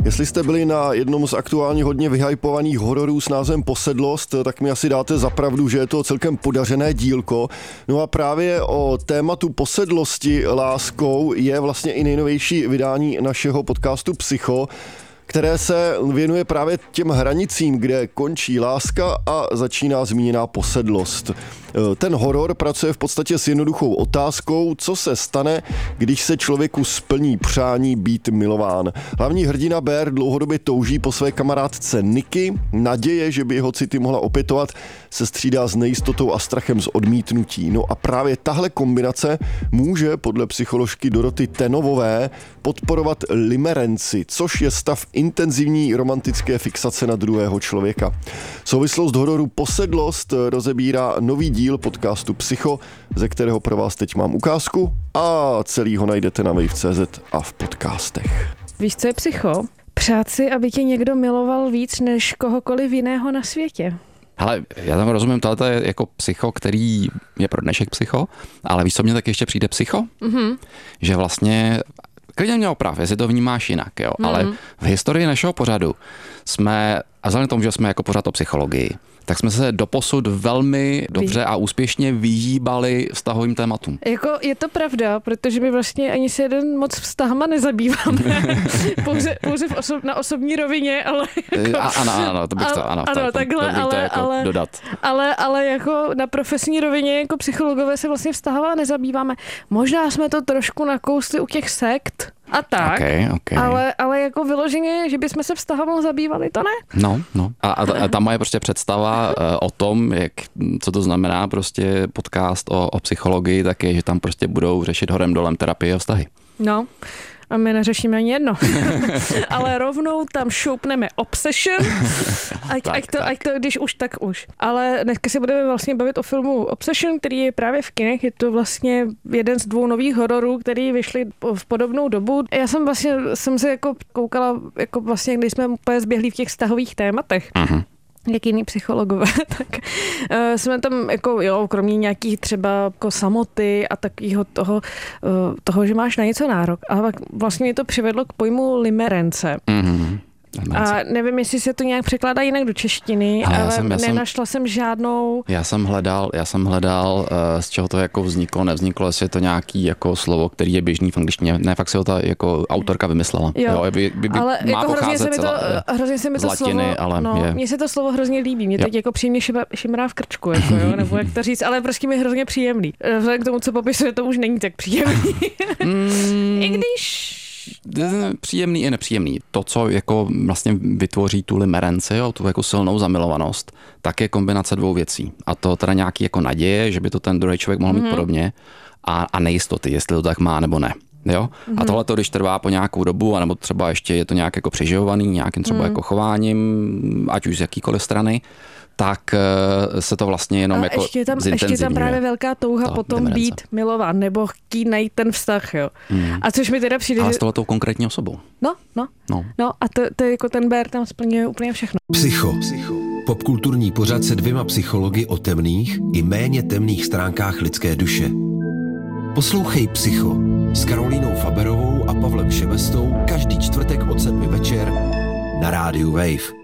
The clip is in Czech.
Jestli jste byli na jednom z aktuálně hodně vyhypovaných hororů s názvem Posedlost, tak mi asi dáte za pravdu, že je to celkem podařené dílko. No a právě o tématu posedlosti láskou je vlastně i nejnovější vydání našeho podcastu Psycho, které se věnuje právě těm hranicím, kde končí láska a začíná zmíněná posedlost. Ten horor pracuje v podstatě s jednoduchou otázkou, co se stane, když se člověku splní přání být milován. Hlavní hrdina Bear dlouhodobě touží po své kamarádce Nikki. Naděje, že by jeho city mohla opětovat, se střídá s nejistotou a strachem z odmítnutí. No a právě tahle kombinace může podle psycholožky Doroty Tenovové podporovat limerenci, což je stav intenzivní romantické fixace na druhého člověka. Souvislost hororu Posedlost rozebírá nový díl podcastu Psycho, ze kterého pro vás teď mám ukázku a celý ho najdete na wave.cz a v podcastech. Víš, co je psycho? Přát si, aby tě někdo miloval víc než kohokoliv jiného na světě. Hele, já tam rozumím, tohle je jako psycho, který je pro dnešek psycho, ale víš, co mně tak ještě přijde psycho? Mm-hmm. Že vlastně, klidně měl prav, jestli to vnímáš jinak, jo, ale v historii našeho pořadu jsme, a vzhledem k tomu, že jsme jako pořad o psychologii, tak jsme se doposud velmi dobře a úspěšně vyhýbali vztahovým tématům. Jako je to pravda, protože my vlastně ani se jeden moc vztahama nezabýváme. pouze na osobní rovině, ale jako, ano, to bych to, ano, takhle, to jako dodat. Ale jako na profesní rovině jako psychologové se vlastně vztahová nezabýváme. Možná jsme to trošku nakousli u těch sekt, a tak, okay. Ale jako vyloženě, že bychom se vztahoval zabývali, to ne? No. A ta moje prostě představa o tom, co to znamená prostě podcast o psychologii, tak je, že tam prostě budou řešit horem dolem terapie a vztahy. No. A my neřešíme ani jedno. Ale rovnou tam šoupneme Obsession. Ať to, když už, tak už. Ale dneska se budeme vlastně bavit o filmu Obsession, který je právě v kinech. Je to vlastně jeden z 2 nových hororů, který vyšly v podobnou dobu. Já jsem se jako koukala, jako vlastně, když jsme úplně zběhli v těch vztahových tématech. Uh-huh. Jak jiný psychologové, tak jsme tam jako, kromě nějakých třeba jako samoty a takového toho, že máš na něco nárok. Ale vlastně mě to přivedlo k pojmu limerence. Mm-hmm. A nevím, jestli se to nějak překládá jinak do češtiny, ale nenašla jsem žádnou. Já jsem hledal, z čeho to jako nevzniklo, jestli je to nějaký jako slovo, který je běžný v angličtině. Ne, fakt si ho ta jako autorka vymyslela. Jo, ale má jako hrozně se mi to latiny, slovo, ale mně se to slovo hrozně líbí. Mě teď jako příjemně šimrá v krčku, jako, jo, nebo jak to říct, ale prostě mi je hrozně příjemný. Vzhledem k tomu, co popisuje, to už není tak příjemný. I když příjemný i nepříjemný. To, co jako vlastně vytvoří tu limerenci, tu jako silnou zamilovanost, tak je kombinace 2 věcí. A to teda nějaký jako naděje, že by to ten druhý člověk mohl mít podobně a nejistoty, jestli to tak má nebo ne. Jo? A tohle to, když trvá po nějakou dobu, anebo třeba ještě je to nějak jako přeživovaný, nějakým třeba jako chováním, ať už z jakýkoliv strany, tak se to vlastně jenom jako zintenzivňuje. Ještě tam právě velká touha potom být milován, nebo chtít najít ten vztah, jo. A což mi teda přijde, ale s tohletou konkrétní osobou. No a to je jako ten Bear tam splňuje úplně všechno. Psycho. Popkulturní pořad se 2 psychology o temných i méně temných stránkách lidské duše. Poslouchej Psycho s Karolínou Faberovou a Pavlem Šebestou každý čtvrtek od 7 večer na rádiu Wave.